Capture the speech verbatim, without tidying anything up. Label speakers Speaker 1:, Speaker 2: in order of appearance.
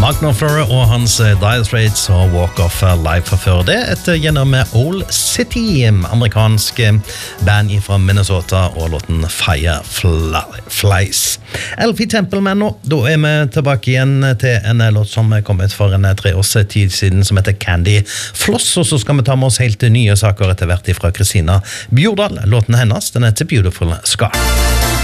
Speaker 1: Mark Knopfler og hans Dire Straits og Walk of Life før det, et gjennom Old City, amerikansk band fra Minnesota og låten Fireflies. Elfie Templeman nå, da er vi tilbake igjen til en låt som kom ut for en tre års tid siden som heter Candy Floss, og så skal vi ta med oss helt nye saker etter hvert fra Kristina Bjordal. Låten hennes, den heter Beautiful Scar.